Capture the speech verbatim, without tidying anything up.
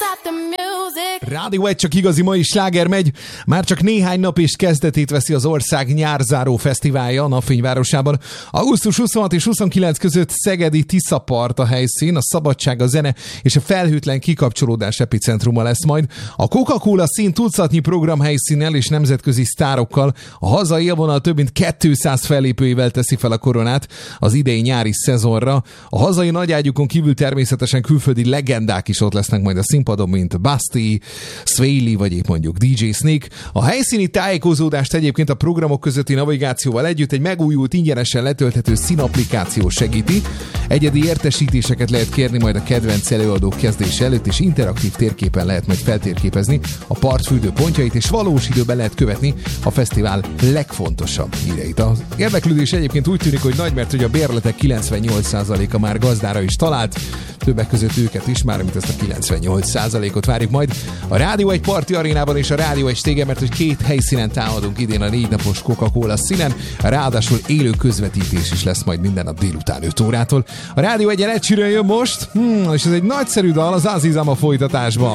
Rádió egy, csak igazi mai sláger megy. Már csak néhány nap és kezdetét veszi az ország nyárzáró fesztiválja a Napfényvárosában. augusztus huszonhat és huszonkilenc között szegedi Tiszapart a helyszín, a szabadság, a zene és a felhőtlen kikapcsolódás epicentruma lesz majd. A Coca-Cola szín tucatnyi programhelyszínnel és nemzetközi sztárokkal, a hazai élvonal több mint kétszáz fellépőivel teszi fel a koronát az idei nyári szezonra. A hazai nagyágyukon kívül természetesen külföldi legendák is ott lesznek majd a színpadon, mint Basti, Swaley vagy épp mondjuk dé dzsé Snake. A helyszíni tájékozódást egyébként a programok közötti navigációval együtt egy megújult, ingyenesen letölthető színapplikáció segíti. Egyedi értesítéseket lehet kérni majd a kedvenc előadók kezdése előtt, és interaktív térképen lehet majd feltérképezni a partfürdő pontjait, és valós időben lehet követni a fesztivál legfontosabb híreit. Az érdeklődés egyébként úgy tűnik, hogy nagy, mert hogy a bérletek kilencvennyolc százaléka már gazdára is talált, többek között őket is, már mint ezt a kilencvennyolc százalékot várjuk majd a Rádió egy Parti Arénában és a Rádió egy Stégen, mert hogy két helyszínen támadunk idén a négy napos Coca-Cola színen, ráadásul élő közvetítés is lesz majd minden nap délután öt órától. A Rádió egyen Ed Sheeran jön most, hmm, és ez egy nagyszerű dal az Azizam a folytatásban.